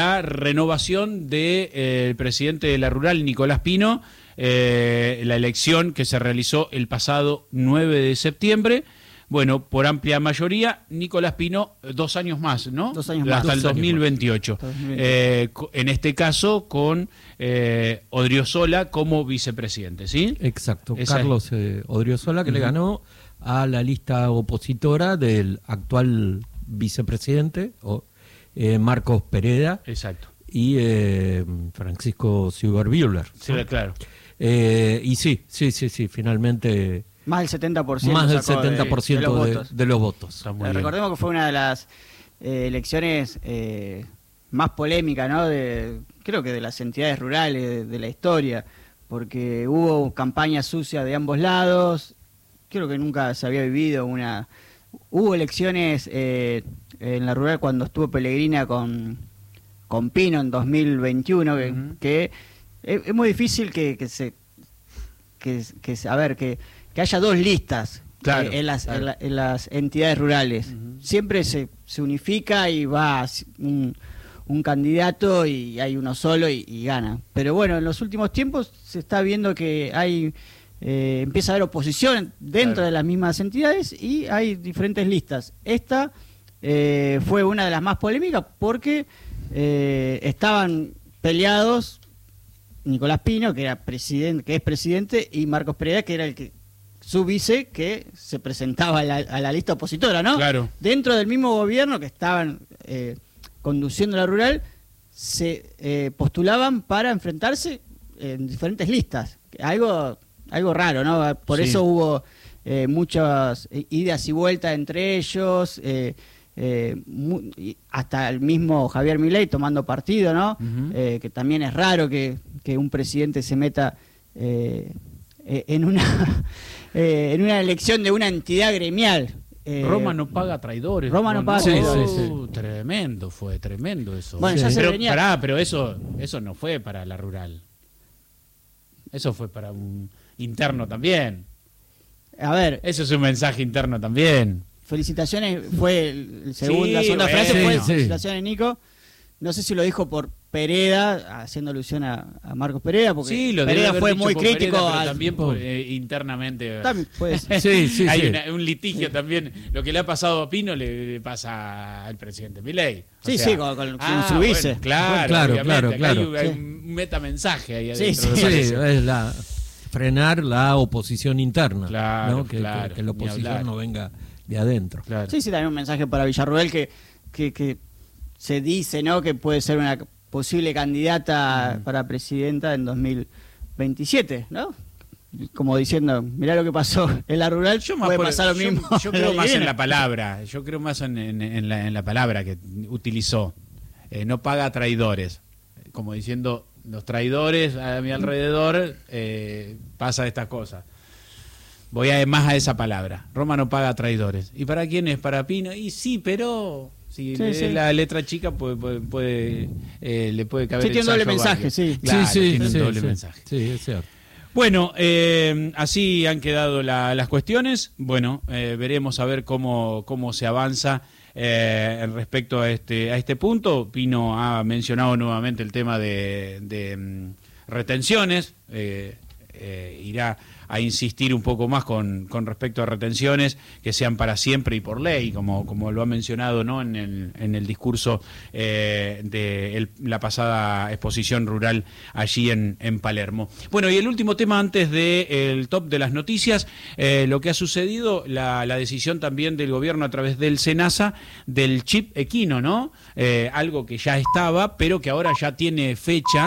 la renovación del presidente de la Rural, Nicolás Pino, la elección que se realizó el pasado 9 de septiembre. Bueno, por amplia mayoría, Nicolás Pino, 2 años más, ¿no? 2 años más. Hasta el 2028. En este caso, con Odriozola como vicepresidente, ¿sí? Exacto, Carlos Odriozola, que le ganó a la lista opositora del actual vicepresidente, Marcos Pereda. Exacto. Y Francisco Silver-Bühler. Sí, claro. Y sí, finalmente... Más del 70%. Más del 70% de los votos. Recordemos que fue una de las elecciones más polémicas, ¿no? Creo que de las entidades rurales de la historia, porque hubo campañas sucias de ambos lados. Creo que nunca se había vivido una... Hubo elecciones en la rural cuando estuvo Pellegrina con Pino en 2021, que es muy difícil que haya dos listas, claro, en las entidades rurales. Siempre se unifica y va un candidato y hay uno solo y gana. Pero bueno, en los últimos tiempos se está viendo que hay empieza a haber oposición dentro de las mismas entidades y hay diferentes listas. Esta fue una de las más polémicas porque estaban peleados Nicolás Pino, que es presidente, y Marcos Pereda, que era su vice, que se presentaba a la lista opositora, ¿no? Claro. Dentro del mismo gobierno que estaban conduciendo la rural, se postulaban para enfrentarse en diferentes listas. Algo raro, ¿no? Por eso hubo muchas idas y vueltas entre ellos, hasta el mismo Javier Milei tomando partido, ¿no? Que también es raro que un presidente se meta en una elección de una entidad gremial. Roma no paga traidores. Roma no paga traidores. Tremendo eso. Bueno, ya se venía. Pero eso no fue para la rural. Eso fue para un interno también. A ver. Eso es un mensaje interno también. Felicitaciones, fue la segunda frase, fue felicitaciones, Nico. No sé si lo dijo por Pereda, haciendo alusión a Marcos Pereda, porque Pereda fue muy crítico. Pereda, pero también internamente. También puede ser. Hay un litigio también. Lo que le ha pasado a Pino le pasa al presidente Milei. Con su vice. Bueno, claro. Hay un metamensaje ahí adentro. Es frenar la oposición interna. Claro, ¿no? Que la oposición no venga de adentro. Claro. Sí, también un mensaje para Villarruel que se dice, ¿no?, que puede ser una posible candidata para presidenta en 2027, ¿no? Como diciendo, mirá lo que pasó en la rural, puede pasar lo mismo. Yo creo más en la palabra, en la palabra que utilizó. No paga traidores, como diciendo, los traidores a mi alrededor, pasa estas cosas. Voy más a esa palabra. Roma no paga traidores. ¿Y para quién es? ¿Para Pino? Y sí, pero si la letra chica le puede caber. Sí, tiene un doble mensaje, sí. Claro, tiene un doble mensaje. Sí, es cierto. Bueno, así han quedado las cuestiones. Bueno, veremos a ver cómo se avanza respecto a este punto. Pino ha mencionado nuevamente el tema de retenciones. Irá a insistir un poco más con respecto a retenciones que sean para siempre y por ley, como lo ha mencionado, ¿no?, en el discurso de la pasada exposición rural allí en Palermo. Bueno, y el último tema antes del top de las noticias, lo que ha sucedido, la decisión también del gobierno a través del SENASA del chip equino, ¿no? Algo que ya estaba, pero que ahora ya tiene fecha.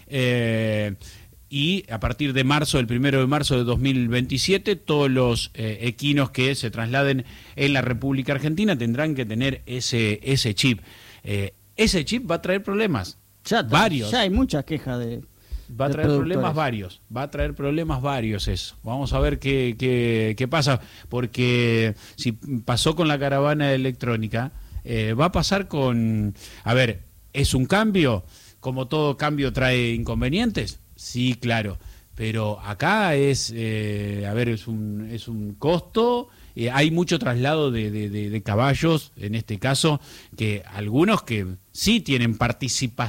Y a partir de el 1 de marzo de 2027, todos los equinos que se trasladen en la República Argentina tendrán que tener ese chip. Ese chip va a traer problemas. Varios. Ya hay muchas quejas Va a traer problemas varios. Va a traer problemas varios eso. Vamos a ver qué pasa. Porque si pasó con la caravana electrónica, va a pasar con... A ver, ¿es un cambio? Como todo cambio trae inconvenientes. Sí, claro, pero acá es un costo hay mucho traslado de caballos, en este caso, que algunos que sí tienen participación